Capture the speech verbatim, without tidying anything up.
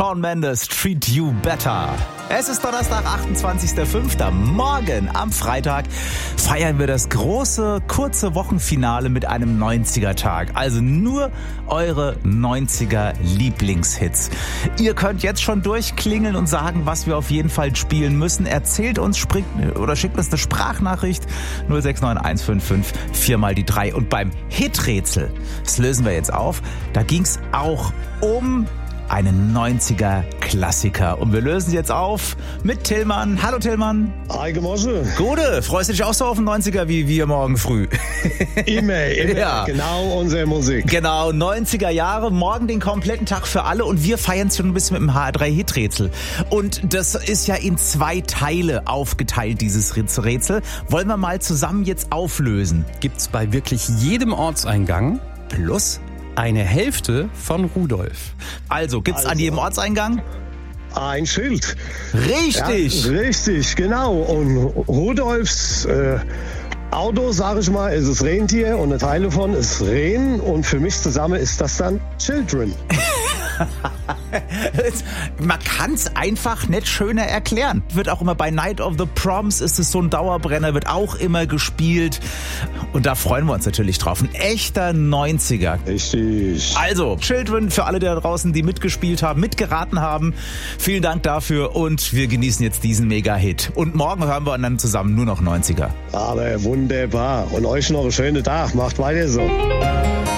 Shawn Mendes, Treat You Better. Es ist Donnerstag, achtundzwanzigster fünfter Morgen am Freitag feiern wir das große, kurze Wochenfinale mit einem neunziger-Tag. Also nur eure neunziger-Lieblingshits. Ihr könnt jetzt schon durchklingeln und sagen, was wir auf jeden Fall spielen müssen. Erzählt uns, springt oder schickt uns eine Sprachnachricht null sechs neun eins fünf fünf vier mal die drei. Und beim Hiträtsel, das lösen wir jetzt auf, da ging es auch um einen neunziger-Klassiker. Und wir lösen sie jetzt auf mit Tillmann. Hallo Tillmann. Hi Gemosse. Gute, freust du dich auch so auf den neunziger wie wir morgen früh? Immer, immer. Ja. Genau unsere Musik. Genau, neunziger Jahre, morgen den kompletten Tag für alle und wir feiern es schon ein bisschen mit dem H R drei Hiträtsel. Und das ist ja in zwei Teile aufgeteilt, dieses Rätsel. Wollen wir mal zusammen jetzt auflösen? Gibt's bei wirklich jedem Ortseingang Plus eine Hälfte von Rudolf. Also, gibt's Also. an jedem Ortseingang? Ein Schild. Richtig! Ja, richtig, genau. Und Rudolfs äh, Auto, sag ich mal, ist das Rentier und ein Teil davon ist Rehen. Und für mich zusammen ist das dann Children. Man kann es einfach nicht schöner erklären. Wird auch immer bei Night of the Proms ist es so ein Dauerbrenner, wird auch immer gespielt. Und da freuen wir uns natürlich drauf. Ein echter neunziger. Richtig. Also, Children für alle da draußen, die mitgespielt haben, mitgeraten haben. Vielen Dank dafür und wir genießen jetzt diesen Mega-Hit. Und morgen hören wir dann zusammen nur noch neunziger. Aber wunderbar. Und euch noch einen schönen Tag. Macht weiter so.